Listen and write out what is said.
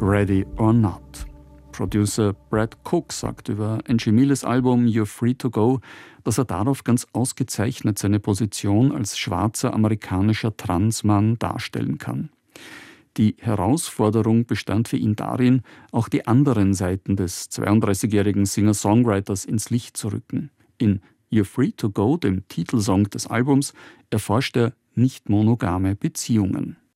Ready or Not. Producer Brad Cook sagt über Angie Milles Album You're Free to Go, dass er darauf ganz ausgezeichnet seine Position als schwarzer amerikanischer Transmann darstellen kann. Die Herausforderung bestand für ihn darin, auch die anderen Seiten des 32-jährigen Singer-Songwriters ins Licht zu rücken. In You're Free to Go, dem Titelsong des Albums, erforscht er nicht monogame Beziehungen.